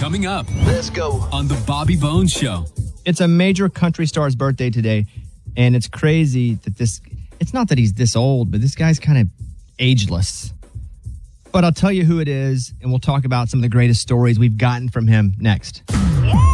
Coming up. Let's go. On the Bobby Bones Show. It's a major country star's birthday today, and it's crazy that it's not that he's this old, but this guy's kind of ageless. But I'll tell you who it is, and we'll talk about some of the greatest stories we've gotten from him next.